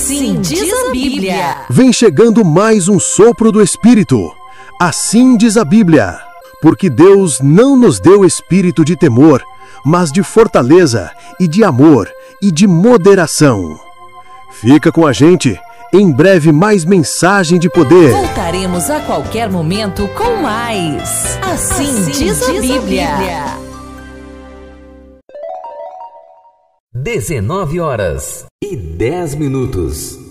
Assim diz a Bíblia. Vem chegando mais um sopro do Espírito. Assim diz a Bíblia. Porque Deus não nos deu espírito de temor, mas de fortaleza e de amor e de moderação. Fica com a gente. Em breve, mais mensagem de poder. Voltaremos a qualquer momento com mais. Assim diz a Bíblia. 19h10.